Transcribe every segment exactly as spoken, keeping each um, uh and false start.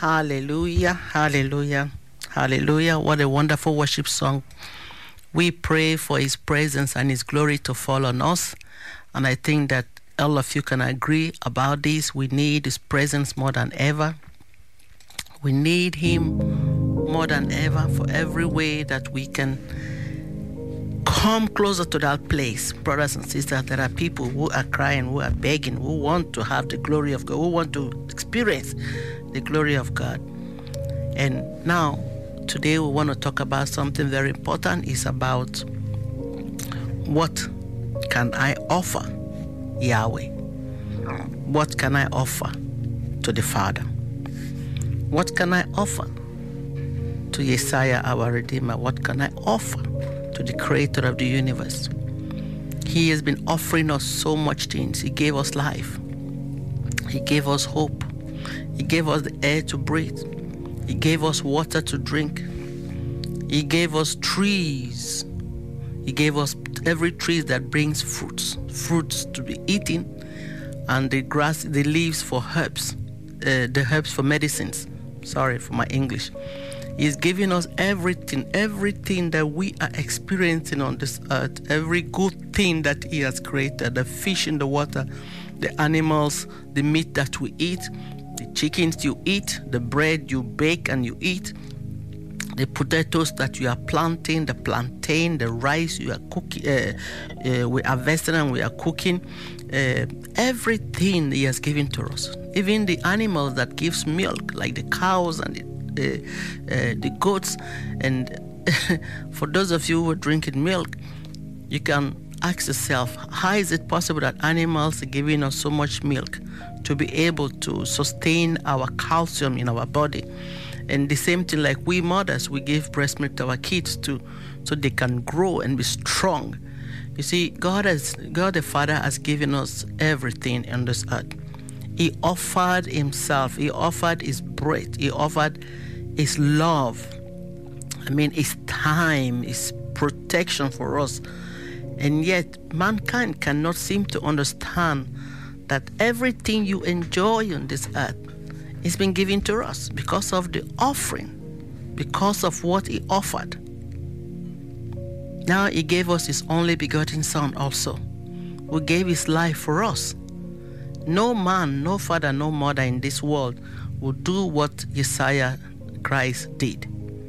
Hallelujah, hallelujah, hallelujah. What a wonderful worship song. We pray for His presence and His glory to fall on us. And I think that all of you can agree about this. We need His presence more than ever. We need Him more than ever for every way that we can come closer to that place. Brothers and sisters, there are people who are crying, who are begging, who want to have the glory of God, who want to experience the glory of God. And now, today we want to talk about something very important. It's about what can I offer Yahweh? What can I offer to the Father? What can I offer to Yeshua, our Redeemer? What can I offer to the Creator of the universe? He has been offering us so much things. He gave us life. He gave us hope. He gave us the air to breathe. He gave us water to drink. He gave us trees. He gave us every tree that brings fruits, fruits to be eaten, and the grass, the leaves for herbs, uh, the herbs for medicines. Sorry for my English. He's giving us everything, everything that we are experiencing on this earth, every good thing that He has created, the fish in the water, the animals, the meat that we eat, the chickens you eat, the bread you bake and you eat, the potatoes that you are planting, the plantain, the rice you are cooking, uh, uh, we are harvesting and we are cooking, uh, everything He has given to us. Even the animals that gives milk, like the cows and the The, uh, the goats. And for those of you who are drinking milk, you can ask yourself, how is it possible that animals are giving us so much milk to be able to sustain our calcium in our body? And the same thing, like we mothers, we give breast milk to our kids too, so they can grow and be strong. You see, God has, God the Father has given us everything on this earth. He offered Himself. He offered His breath. He offered His love. I mean, His time, His protection for us. And yet, mankind cannot seem to understand that everything you enjoy on this earth is been given to us because of the offering, because of what He offered. Now He gave us His only begotten Son also, who gave His life for us. No man, no father, no mother in this world will do what Yeshua Christ did.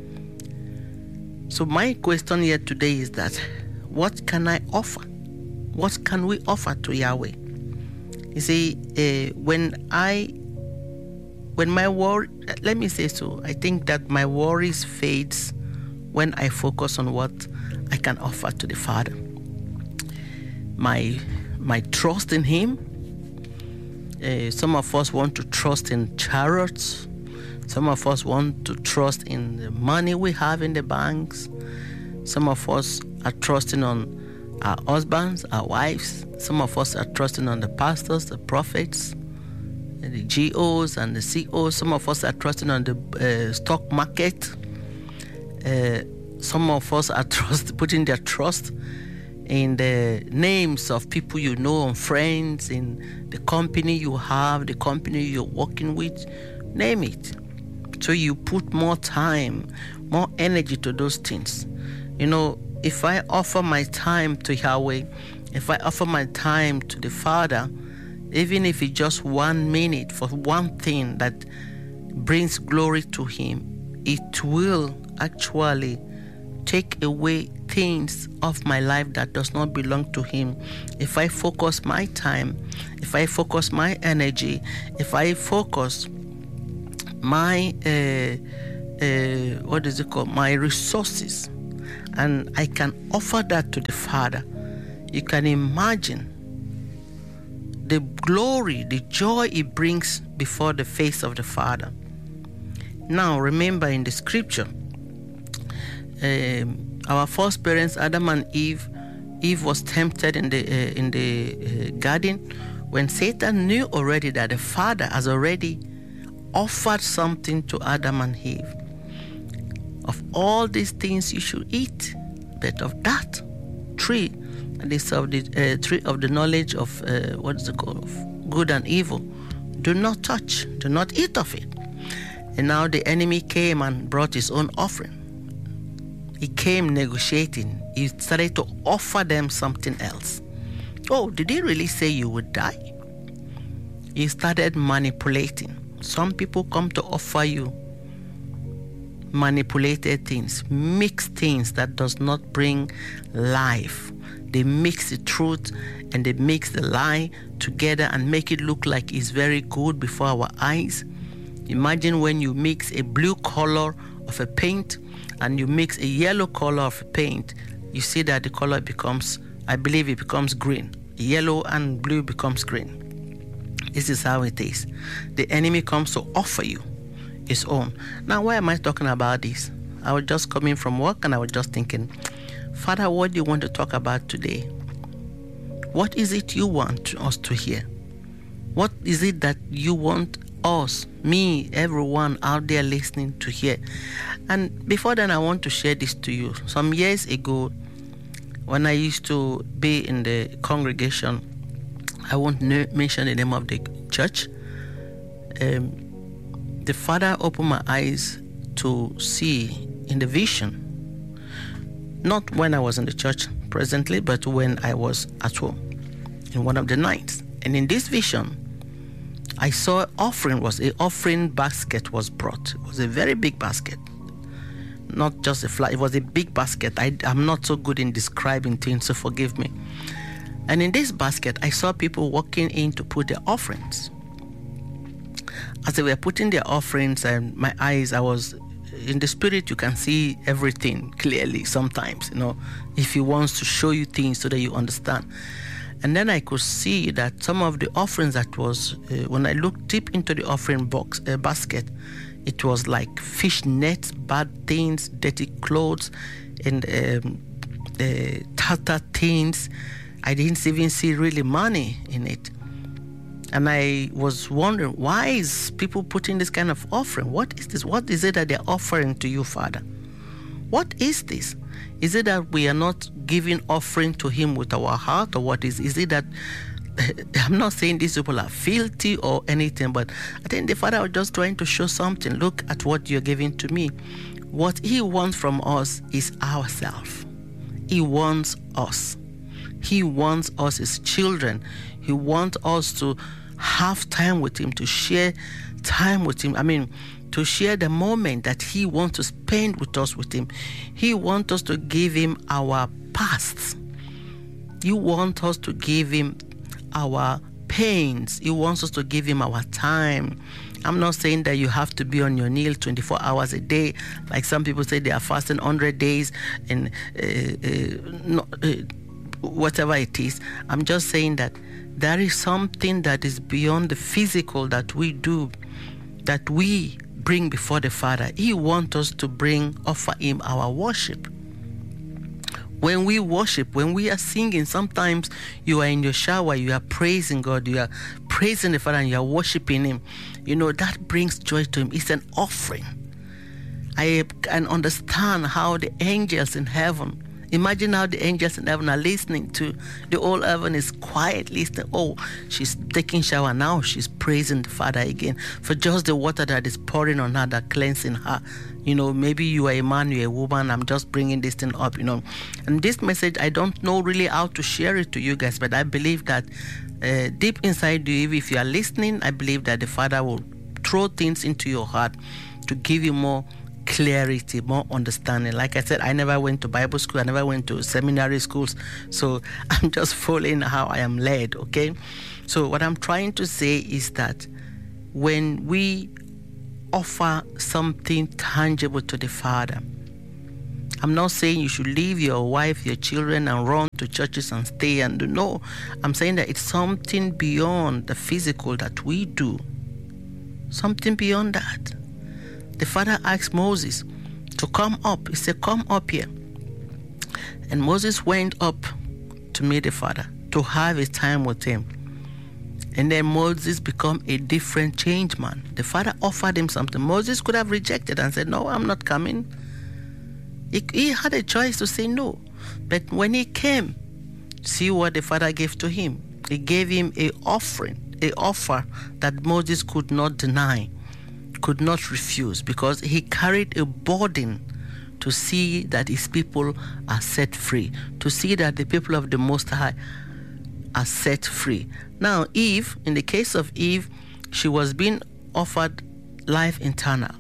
So my question here today is that, what can I offer? What can we offer to Yahweh? You see, uh, when I, when my worry, let me say so, I think that my worries fades when I focus on what I can offer to the Father. My, my trust in Him. Uh, some of us want to trust in chariots. Some of us want to trust in the money we have in the banks. Some of us are trusting on our husbands, our wives. Some of us are trusting on the pastors, the prophets, and the G Os and the C Os. Some of us are trusting on the uh, stock market. Uh, some of us are trust, putting their trust in the names of people you know and friends, in the company you have, the company you're working with, name it. So you put more time, more energy to those things. You know, if I offer my time to Yahweh, if I offer my time to the Father, even if it's just one minute for one thing that brings glory to Him, it will actually take away things of my life that does not belong to Him. If I focus my time, if I focus my energy, if I focus my uh, uh, what is it called, my resources, and I can offer that to the Father, you can imagine the glory, the joy it brings before the face of the Father. Now remember, in the scripture, um, our first parents, Adam and Eve, Eve was tempted in the uh, in the uh, garden when Satan knew already that the Father has already offered something to Adam and Eve. Of all these things you should eat, but of that tree, this of the uh, tree of the knowledge of uh, what is it called, of good and evil, do not touch, do not eat of it. And now the enemy came and brought his own offering. He came negotiating. He started to offer them something else. Oh, did he really say you would die? He started manipulating. Some people come to offer you manipulated things, mixed things that does not bring life. They mix the truth and they mix the lie together and make it look like it's very good before our eyes. Imagine when you mix a blue color of a paint and you mix a yellow color of a paint, you see that the color becomes, I believe it becomes green. Yellow and blue becomes green. This is how it is. The enemy comes to offer you his own. Now, why am I talking about this? I was just coming from work and I was just thinking, Father, what do you want to talk about today? What is it you want us to hear? What is it that you want us, me, everyone out there listening to hear? And before then, I want to share this to you. Some years ago, when I used to be in the congregation, I won't mention the name of the church. Um, the Father opened my eyes to see in the vision, not when I was in the church presently, but when I was at home in one of the nights. And in this vision, I saw offering was a offering basket was brought. It was a very big basket, not just a flat. It was a big basket. I, I'm not so good in describing things, so forgive me. And in this basket, I saw people walking in to put their offerings. As they were putting their offerings, and my eyes, I was in the spirit. You can see everything clearly sometimes, you know, if he wants to show you things so that you understand. And then I could see that some of the offerings that was, uh, when I looked deep into the offering box uh, basket, it was like fish nets, bad things, dirty clothes, and um, uh, tattered things. I didn't even see really money in it. And I was wondering, why is people putting this kind of offering? What is this? What is it that they're offering to you, Father? What is this? Is it that we are not giving offering to him with our heart, or what is? Is it that, I'm not saying these people are filthy or anything, but I think the Father was just trying to show something. Look at what you're giving to me. What he wants from us is ourselves. He wants us. He wants us as children. He wants us to have time with him, to share time with him. I mean, to share the moment that he wants to spend with us with him. He wants us to give him our past. He wants us to give him our pains. He wants us to give him our time. I'm not saying that you have to be on your knee twenty-four hours a day, like some people say they are fasting one hundred days and uh, uh, not, uh, whatever it is. I'm just saying that there is something that is beyond the physical that we do, that we bring before the Father. He wants us to bring, offer him our worship. When we worship, when we are singing, sometimes you are in your shower, you are praising God, you are praising the Father and you are worshiping him. You know, that brings joy to him. It's an offering. I can understand how the angels in heaven, imagine how the angels in heaven are listening to the whole heaven is quiet listening. Oh, she's taking shower now. She's praising the Father again for just the water that is pouring on her, that cleansing her. You know, maybe you are a man, you're a woman. I'm just bringing this thing up, you know. And this message, I don't know really how to share it to you guys, but I believe that uh, deep inside you, if you are listening, I believe that the Father will throw things into your heart to give you more clarity, more understanding. Like I said, I never went to Bible school, I never went to seminary schools, so I'm just following how I am led, okay? So what I'm trying to say is that when we offer something tangible to the Father, I'm not saying you should leave your wife, your children, and run to churches and stay and do. No, I'm saying that it's something beyond the physical that we do. Something beyond that. The Father asked Moses to come up. He said, come up here. And Moses went up to meet the Father, to have a time with him. And then Moses became a different changed man. The Father offered him something. Moses could have rejected and said, no, I'm not coming. He, he had a choice to say no. But when he came, see what the Father gave to him. He gave him an offering, an offer that Moses could not deny, could not refuse, because he carried a burden to see that his people are set free, to see that the people of the Most High are set free. Now, Eve, in the case of Eve, she was being offered life eternal.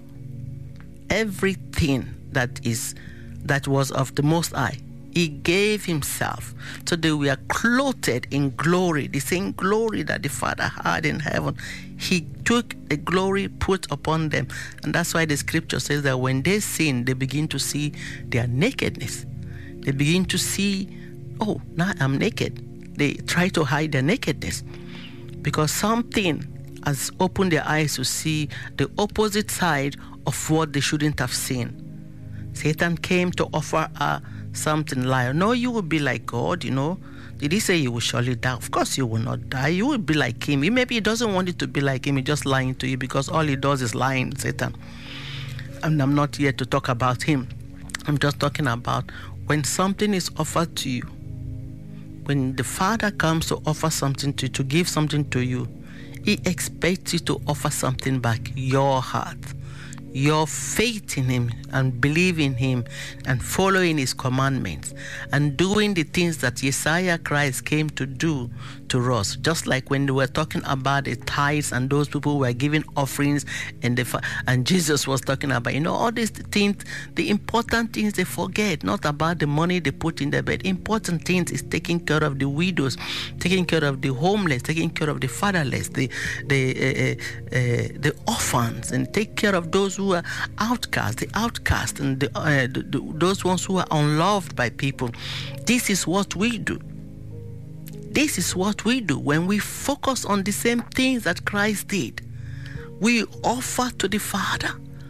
Everything that is that was of the Most High, he gave himself, so they were clothed in glory, the same glory that the Father had in heaven. He took the glory put upon them, and that's why the scripture says that when they sin, they begin to see their nakedness. They begin to see, oh, now I'm naked. They try to hide their nakedness because something has opened their eyes to see the opposite side of what they shouldn't have seen. Satan came to offer her something like, no, you will be like God, you know. Did he say you will surely die? Of course you will not die. You will be like him. He, maybe he doesn't want you to be like him. He's just lying to you, because all he does is lying, Satan. And I'm not here to talk about him. I'm just talking about when something is offered to you. When the Father comes to offer something to you, to give something to you, he expects you to offer something back, your heart. Your faith in him, and believe in him, and following his commandments, and doing the things that Messiah Christ came to do to us. Just like when they were talking about the tithes, and those people were giving offerings, and the and Jesus was talking about, you know, all these things, the important things they forget, not about the money they put in their bed. Important things is taking care of the widows, taking care of the homeless, taking care of the fatherless, the the uh, uh, the orphans, and take care of those who who are outcasts, the outcasts, and the, uh, the, the, those ones who are unloved by people. This is what we do. This is what we do when we focus on the same things that Christ did. We offer to the Father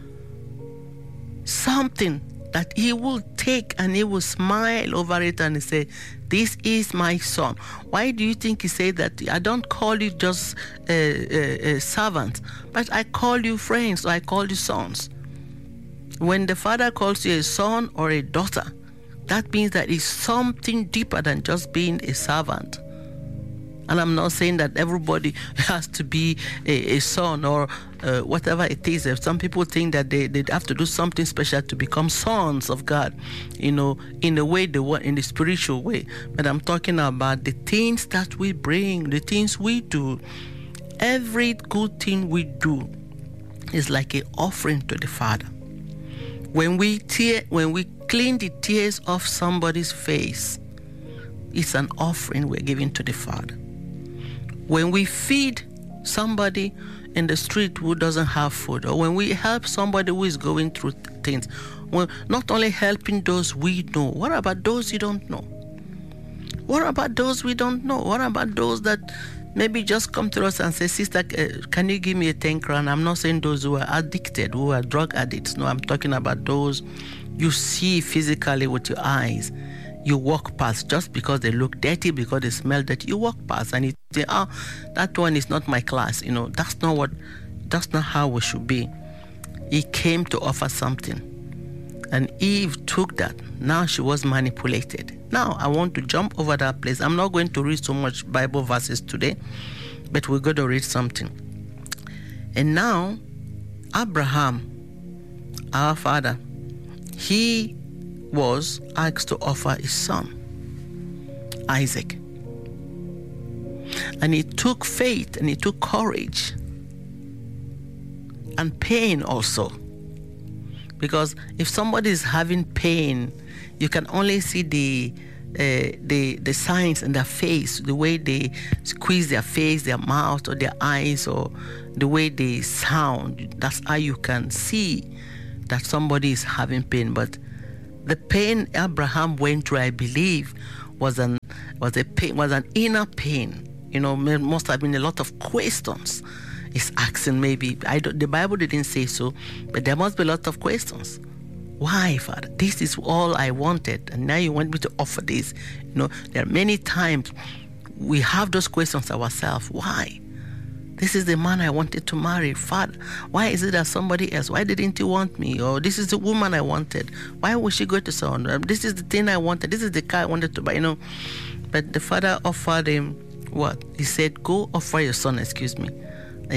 something that he will take, and he will smile over it and say, this is my son. Why do you think he said that? I don't call you just a, a, a servant, but I call you friends, or I call you sons. When the Father calls you a son or a daughter, that means that it's something deeper than just being a servant. And I'm not saying that everybody has to be a, a son or uh, whatever it is. Some people think that they, they have to do something special to become sons of God, you know, in the way they want, in the spiritual way. But I'm talking about the things that we bring, the things we do. Every good thing we do is like an offering to the Father. When we tear, when we clean the tears off somebody's face, it's an offering we're giving to the Father. When we feed somebody in the street who doesn't have food, or when we help somebody who is going through things, we're not only helping those we know, what about those you don't know? What about those we don't know? What about those that maybe just come to us and say, sister, uh, can you give me a ten crown? I'm not saying those who are addicted, who are drug addicts. No, I'm talking about those you see physically with your eyes. You walk past just because they look dirty, because they smell dirty. You walk past and you say, oh, that one is not my class. You know, that's not what, that's not how we should be. He came to offer something. And Eve took that. Now she was manipulated. Now I want to jump over that place. I'm not going to read so much Bible verses today, but we're going to read something. And now, Abraham, our father, he was asked to offer his son, Isaac. And he took faith, and he took courage and pain also. Because if somebody is having pain, you can only see the uh, the the signs in their face, the way they squeeze their face, their mouth, or their eyes, or the way they sound. That's how you can see that somebody is having pain. But the pain Abraham went through, I believe, was an was a pain, was an inner pain. You know, must have been a lot of questions. He's asking, maybe I don't, the Bible didn't say so, but there must be a lot of questions. Why, Father? This is all I wanted, and now you want me to offer this. You know, there are many times we have those questions ourselves. Why? This is the man I wanted to marry. Father, why is it that somebody else? Why didn't you want me? Or this is the woman I wanted. Why would she go to someone? This is the thing I wanted. This is the car I wanted to buy. You know, but the Father offered him what? He said, go offer your son, excuse me. And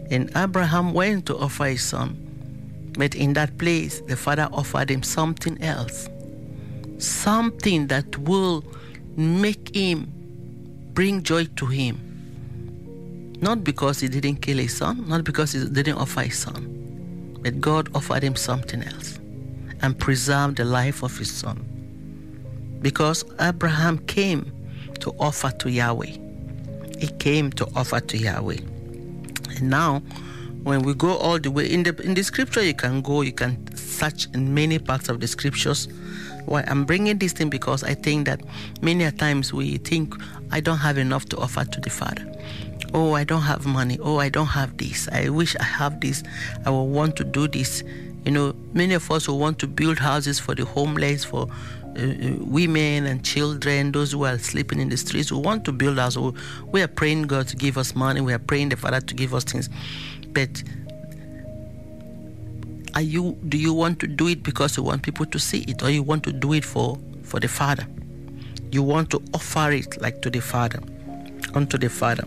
And Abraham went to offer his son. But in that place, the father offered him something else. Something that will make him bring joy to him. Not because he didn't kill his son, not because he didn't offer his son, but God offered him something else and preserved the life of his son. Because Abraham came to offer to Yahweh. He came to offer to Yahweh. And now, when we go all the way, in the in the scripture you can go, you can search in many parts of the scriptures. Why I'm bringing this thing because I think that many a times we think, I don't have enough to offer to the Father. Oh, I don't have money. Oh, I don't have this. I wish I have this. I will want to do this. You know, many of us will want to build houses for the homeless, for uh, women and children, those who are sleeping in the streets. We want to build houses. We are praying God to give us money. We are praying the Father to give us things. But are you? Do you want to do it because you want people to see it, or you want to do it for, for the Father? You want to offer it like to the Father, unto the Father.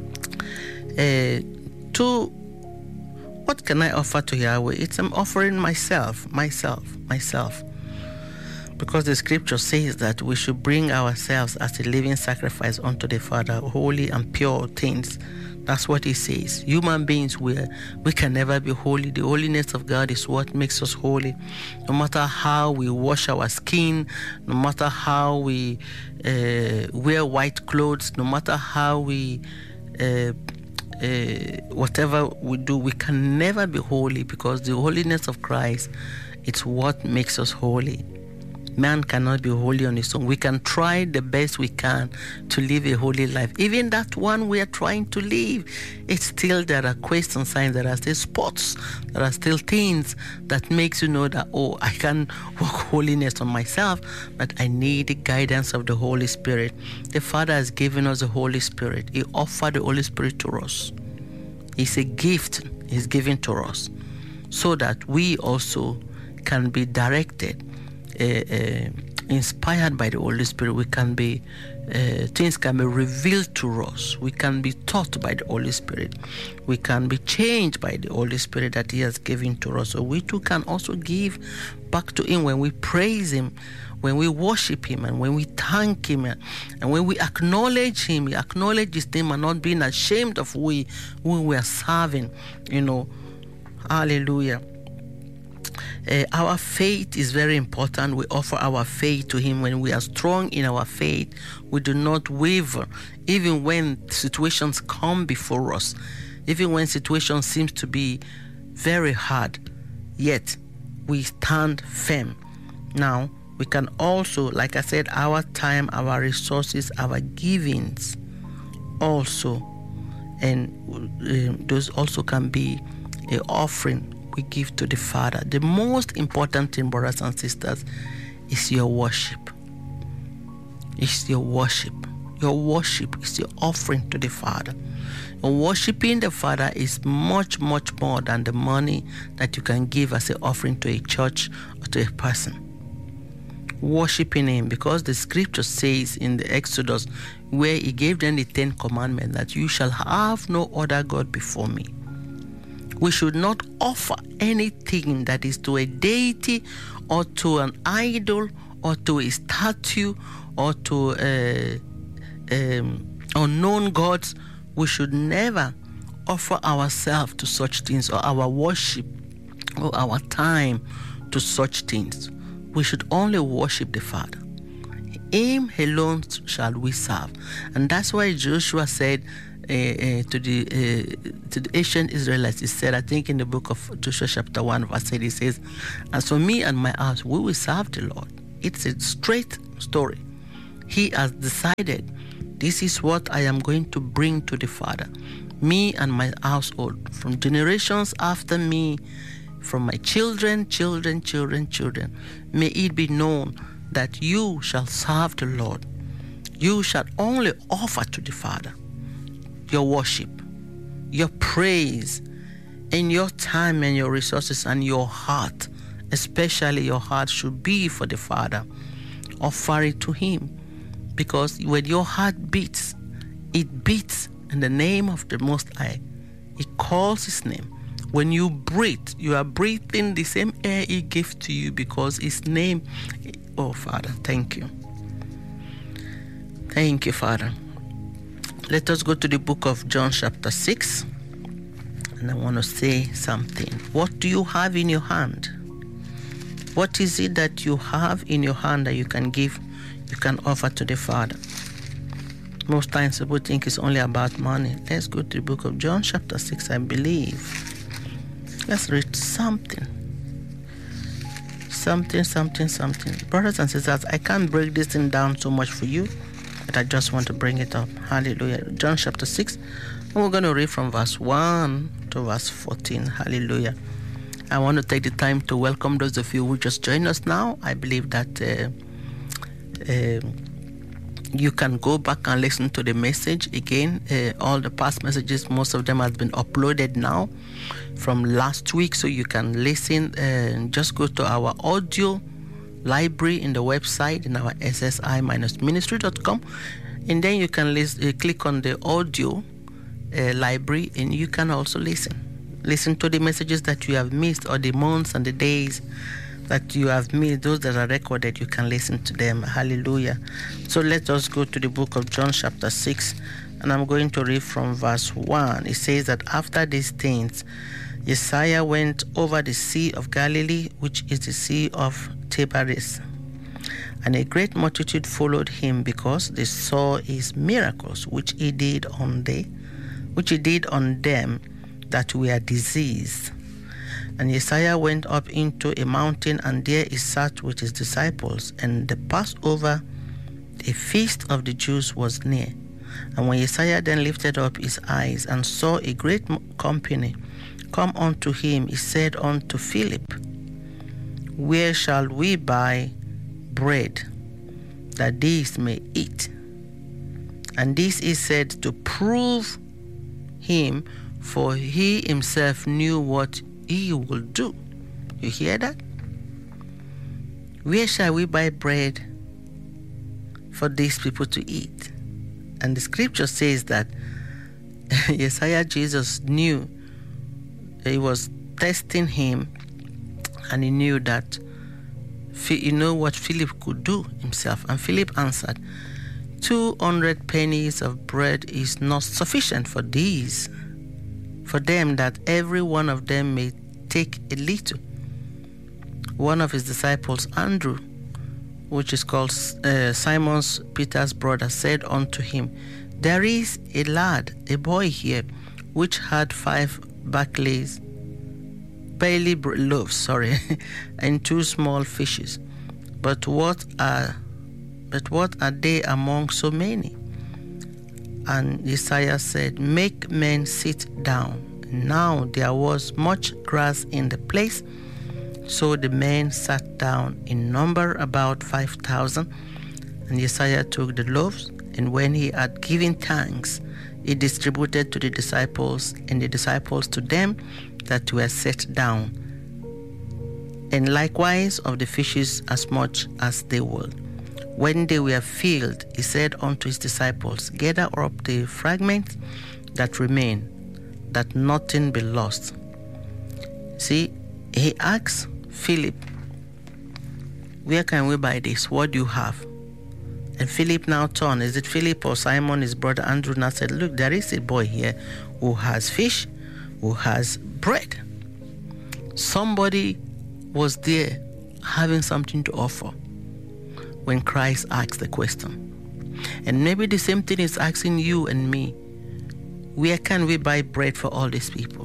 Uh, to what can I offer to Yahweh? It's I'm offering myself, myself, myself. Because the scripture says that we should bring ourselves as a living sacrifice unto the Father, holy and pure things. That's what he says. Human beings, we we can never be holy. The holiness of God is what makes us holy. No matter how we wash our skin, no matter how we uh, wear white clothes, no matter how we, uh, uh, whatever we do, we can never be holy, because the holiness of Christ, it's what makes us holy. Man cannot be holy on his own. We can try the best we can to live a holy life. Even that one we are trying to live, it's still, there are question signs, there are still spots, there are still things that makes you know that, oh, I can walk holiness on myself, but I need the guidance of the Holy Spirit. The Father has given us the Holy Spirit. He offered the Holy Spirit to us. It's a gift He's given to us so that we also can be directed, Uh, uh, inspired by the Holy Spirit. We can be, uh, things can be revealed to us. We can be taught by the Holy Spirit. We can be changed by the Holy Spirit that He has given to us. So we too can also give back to Him when we praise Him, when we worship Him, and when we thank Him, and when we acknowledge Him, we acknowledge His name and not being ashamed of who we, who we are serving. You know, hallelujah. Uh, our faith is very important. We offer our faith to Him. When we are strong in our faith, we do not waver, even when situations come before us, even when situations seem to be very hard, yet we stand firm. Now, we can also, like I said, our time, our resources, our givings also, and uh, those also can be an offering we give to the Father. The most important thing, brothers and sisters, is your worship. It's your worship. Your worship is your offering to the Father. And worshiping the Father is much, much more than the money that you can give as an offering to a church or to a person. Worshiping Him, because the scripture says in the Exodus, where He gave them the Ten Commandments, that you shall have no other God before me. We should not offer anything that is to a deity or to an idol or to a statue or to uh, um, unknown gods. We should never offer ourselves to such things, or our worship or our time to such things. We should only worship the Father. Him alone shall we serve. And that's why Joshua said, Uh, uh, to the uh, to the ancient Israelites, he said, I think in the book of Joshua chapter one verse eight, he says, as for me and my house, we will serve the Lord. It's a straight story. He has decided, this is what I am going to bring to the Father, me and my household, from generations after me, from my children, children, children, children. May it be known that you shall serve the Lord. You shall only offer to the Father your worship, your praise, and your time and your resources and your heart, especially your heart, should be for the Father. Offer it to Him, because when your heart beats, it beats in the name of the Most High. He calls his name. When you breathe, you are breathing the same air he gave to you because his name. Oh, Father, thank you. Thank you, Father. Let us go to the book of John chapter six. And I want to say something. What do you have in your hand? What is it that you have in your hand that you can give, you can offer to the Father? Most times people think it's only about money. Let's go to the book of John chapter six, I believe. Let's read something. Something, something, something. Brothers and sisters, I can't break this thing down so much for you, but I just want to bring it up. Hallelujah. John chapter six. And we're going to read from verse one to verse fourteen. Hallelujah. I want to take the time to welcome those of you who just joined us now. I believe that uh, uh, you can go back and listen to the message again. Uh, all the past messages, most of them have been uploaded now from last week, so you can listen. Uh, just go to our audio library in the website, in our s s i dash ministry dot com, and then you can list, uh, click on the audio uh, library, and you can also listen. Listen to the messages that you have missed, or the months and the days that you have missed, those that are recorded, you can listen to them. Hallelujah. So let us go to the book of John chapter six, and I'm going to read from verse one. It says that after these things, Yeshua went over the Sea of Galilee, which is the Sea of Tiberias. And a great multitude followed him because they saw his miracles, which he did on they, which he did on them that were diseased. And Yeshua went up into a mountain, and there he sat with his disciples. And the Passover, a feast of the Jews, was near. And when Yeshua then lifted up his eyes and saw a great company come unto him, he said unto Philip, Where shall we buy bread, that these may eat? And this he said to prove him, for he himself knew what he would do. You hear that? Where shall we buy bread for these people to eat? And the scripture says that Yeshua Jesus knew. He was testing him, and he knew that, you know what Philip could do himself. And Philip answered, two hundred pennies of bread is not sufficient for these, for them, that every one of them may take a little. One of his disciples, Andrew, which is called uh, Simon Peter's brother, said unto him, There is a lad, a boy here, which had five barleys, barley loaves, sorry, and two small fishes. But what are, but what are they among so many? And Yeshua said, Make men sit down. Now there was much grass in the place, so the men sat down, in number about five thousand. And Yeshua took the loaves, and when he had given thanks, he distributed to the disciples, and the disciples to them that were set down, and likewise of the fishes as much as they would. When they were filled, he said unto his disciples, Gather up the fragments that remain, that nothing be lost. See, he asks Philip, Where can we buy this? What do you have? And Philip now turned. Is it Philip or Simon, his brother Andrew? Now said, Look, there is a boy here who has fish, who has bread. Somebody was there having something to offer when Christ asked the question. And maybe the same thing is asking you and me. Where can we buy bread for all these people?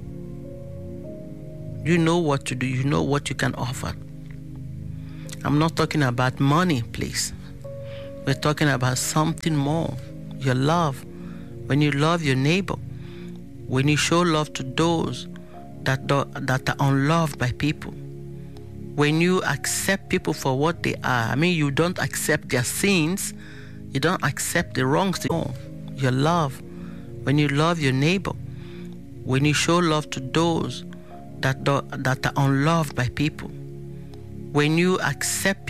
You know what to do. You know what you can offer. I'm not talking about money, please. We're talking about something more. Your love. When you love your neighbor. When you show love to those that, do, that are unloved by people. When you accept people for what they are. I mean, you don't accept their sins. You don't accept the wrongs. No. Your love. When you love your neighbor. When you show love to those that, do, that are unloved by people. When you accept